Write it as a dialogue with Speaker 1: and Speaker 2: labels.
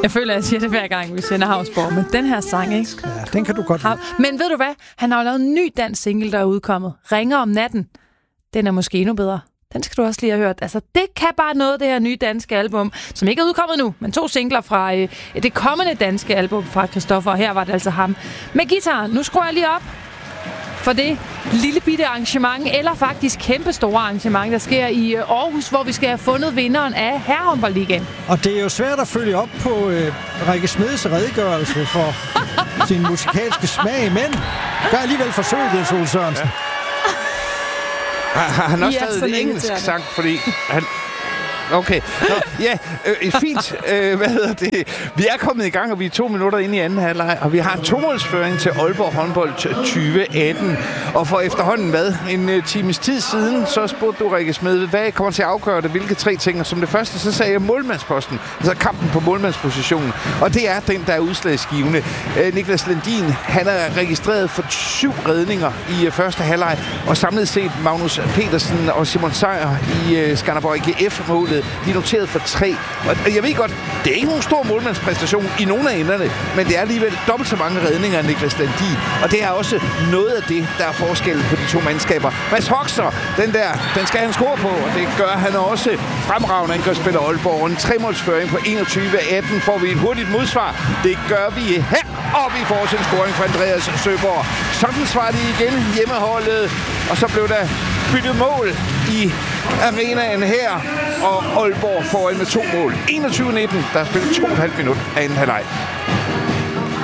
Speaker 1: Jeg føler, at jeg siger det hver gang, vi sender Havsborg. Men den her sang, ikke?
Speaker 2: Ja, den kan du godt lide.
Speaker 1: Men ved du hvad? Han har jo lavet en ny dansk single, der er udkommet. Ringer om natten. Den er måske endnu bedre. Den skal du også lige have hørt. Altså, det kan bare noget, det her nye danske album, som ikke er udkommet nu, men 2 singler fra det kommende danske album fra Christoffer, og her var det altså ham. Med guitar, nu skruer jeg lige op for det lille bitte arrangement, eller faktisk kæmpestore arrangement, der sker i Aarhus, hvor vi skal have fundet vinderen af Herrehåndboldligaen.
Speaker 2: Og det er jo svært at følge op på Rikke Smeds redegørelse for sin musikalske smag, men gør alligevel forsøget, Jens Ole Sørensen.
Speaker 3: Har han også taget en engelsk sang, fordi han... Okay. Nå, ja, fint. Hvad hedder det? Vi er kommet i gang, og vi er 2 minutter inde i anden halvleg, og vi har en 2-målsføring til Aalborg Håndbold 2018. Og for efterhånden en times tid siden, så spurgte du, Rikke Smed, hvad kommer til at afgøre det? Hvilke 3 ting? Og som det første, så sagde jeg målmandsposten. Altså kampen på målmandspositionen. Og det er den, der er udslagsgivende. Niklas Lendin, han er registreret for 7 redninger i første halvleg, og samlet set Magnus Petersen og Simon Sejer i Skanderborg GF-målet. De er noteret for 3. Og jeg ved godt, det er ikke nogen stor målmandspræstation i nogen af enderne, men det er alligevel dobbelt så mange redninger af Niklas Landin. Og det er også noget af det, der er forskellen på de 2 mandskaber. Mads Hoxer, den skal han score på, og det gør han også. Fremragende angrebsspiller Aalborg. En 3-målsføring på 21-18 får vi et hurtigt modsvar. Det gør vi her, og vi får også en scoring fra Andreas Søborg. Sådan svarer de igen hjemmeholdet, og så blev der byttet mål i arenaen her, og Aalborg foran med 2 mål. 21-19, der er spillet 2,5 minutter af anden halvleg.